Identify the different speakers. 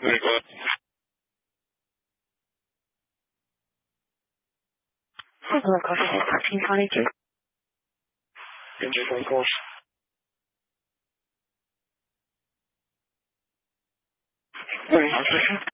Speaker 1: Very good.
Speaker 2: Hello, coffee 1322.
Speaker 1: Engine phone calls.
Speaker 2: Very interesting.